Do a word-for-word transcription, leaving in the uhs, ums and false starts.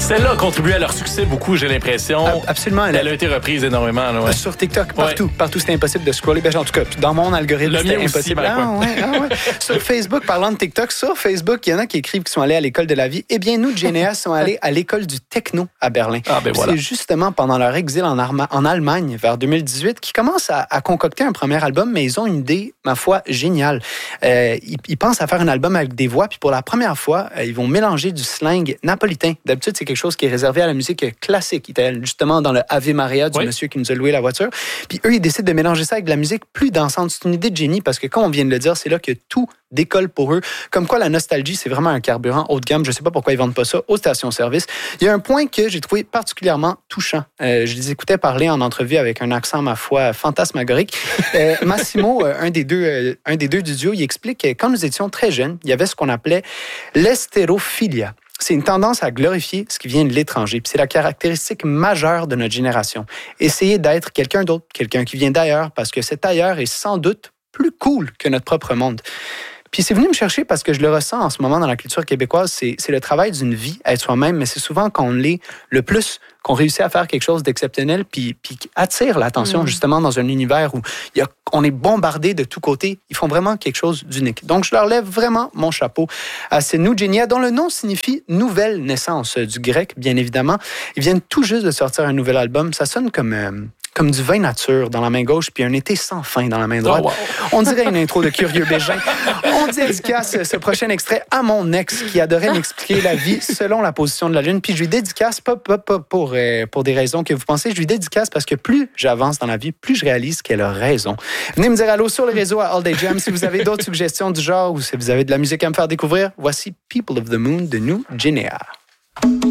Celle-là a contribué à leur succès beaucoup, j'ai l'impression. A- absolument. Elle, elle a été reprise énormément. Là, ouais. Sur TikTok, partout. Ouais. Partout, c'était impossible de scroller. Ben, en tout cas, dans mon algorithme, Le c'était mien aussi, impossible. ben, ah, ouais, ah, ouais. Sur Facebook, parlant de TikTok, sur Facebook, il y en a qui écrivent qu'ils sont allés à l'école de la vie. Eh bien, nous, de Généa, sont allés à l'école du techno à Berlin. Ah, ben voilà. C'est justement pendant leur exil en, Arma- en Allemagne, vers deux mille dix-huit, qu'ils commencent à, à concocter un premier album, mais ils ont une idée, ma foi, géniale. Euh, ils, ils pensent à faire un album avec des voix, puis pour la première fois, euh, ils vont mélanger du slang napolitain. D'habitude, c'est quelque chose qui est réservé à la musique classique. Il était justement dans le Ave Maria du oui. monsieur qui nous a loué la voiture. Puis eux, ils décident de mélanger ça avec de la musique plus dansante. C'est une idée de génie parce que, comme on vient de le dire, c'est là que tout décolle pour eux. Comme quoi, la nostalgie, c'est vraiment un carburant haut de gamme. Je ne sais pas pourquoi ils ne vendent pas ça aux stations-service. Il y a un point que j'ai trouvé particulièrement touchant. Euh, je les écoutais parler en entrevue avec un accent, ma foi, fantasmagorique. Euh, Massimo, euh, un, des deux, euh, un des deux du duo, il explique que quand nous étions très jeunes, il y avait ce qu'on appelait l'estérophilia. C'est une tendance à glorifier ce qui vient de l'étranger. Puis c'est la caractéristique majeure de notre génération. Essayer d'être quelqu'un d'autre, quelqu'un qui vient d'ailleurs, parce que cet ailleurs est sans doute plus cool que notre propre monde. Puis c'est venu me chercher parce que je le ressens en ce moment dans la culture québécoise. C'est, c'est le travail d'une vie, être soi-même, mais c'est souvent quand on l'est le plus, qu'on réussit à faire quelque chose d'exceptionnel puis, puis qui attire l'attention, mmh. justement, dans un univers où il y a, on est bombardé de tous côtés. Ils font vraiment quelque chose d'unique. Donc, je leur lève vraiment mon chapeau à ces Nougenia, dont le nom signifie « nouvelle naissance » du grec, bien évidemment. Ils viennent tout juste de sortir un nouvel album. Ça sonne comme... Euh, comme du vin nature dans la main gauche puis un été sans fin dans la main droite. Oh, wow. On dirait une intro de Curieux Bégin. On dédicace ce prochain extrait à mon ex qui adorait m'expliquer la vie selon la position de la Lune. Puis je lui dédicace, pas, pas, pas pour, euh, pour des raisons que vous pensez, je lui dédicace parce que plus j'avance dans la vie, plus je réalise qu'elle a raison. Venez me dire allô sur le réseau à All Day Jam si vous avez d'autres suggestions du genre ou si vous avez de la musique à me faire découvrir. Voici People of the Moon de nous, Généa.